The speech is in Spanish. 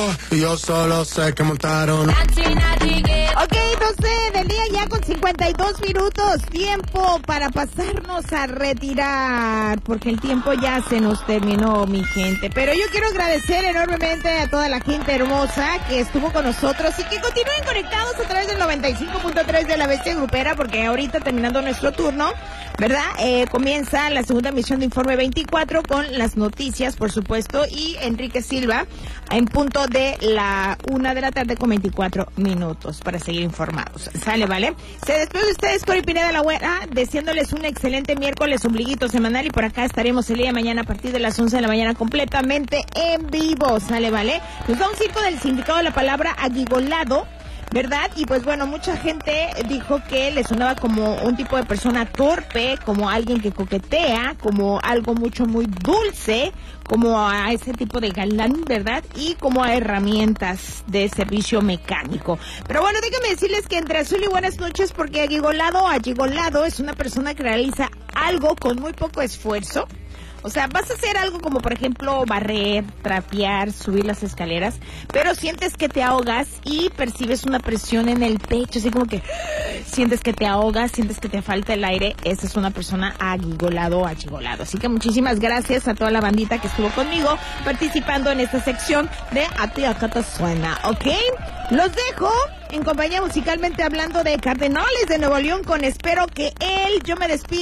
y yo solo sé que montaron. Ok, 12 del día ya con 52 minutos. Tiempo para pasarnos a retirar, porque el tiempo ya se nos terminó, mi gente. Pero yo quiero agradecer enormemente a toda la gente hermosa que estuvo con nosotros y que continúen conectados a través del 95.3 de la Bestia Grupera, porque ahorita terminando nuestro turno, ¿verdad? Comienza la segunda emisión de Informe 24 con las noticias, por supuesto, y Enrique Silva en punto de la 1 de la tarde con 24 minutos para seguir informados. ¿Sale, vale? Se despide de ustedes Cori Pineda la Güera, deseándoles un excelente miércoles ombliguito semanal, y por acá estaremos el día de mañana a partir de las 11 de la mañana completamente en vivo. ¿Sale, vale? Nos da un circo del significado de la palabra aguigolado, ¿verdad? Y pues bueno, mucha gente dijo que le sonaba como un tipo de persona torpe, como alguien que coquetea, como algo muy dulce, como a ese tipo de galán, ¿verdad? Y como a herramientas de servicio mecánico. Pero bueno, déjenme decirles que entre azul y buenas noches, porque agigolado es una persona que realiza algo con muy poco esfuerzo. O sea, vas a hacer algo como, por ejemplo, barrer, trapear, subir las escaleras, pero sientes que te ahogas y percibes una presión en el pecho, así como que sientes que te ahogas, sientes que te falta el aire. Esa es una persona agigolado. Así que muchísimas gracias a toda la bandita que estuvo conmigo participando en esta sección de A ti acá te suena, ¿ok? Los dejo en compañía musicalmente hablando de Cardenales de Nuevo León con Espero que él. Yo me despido.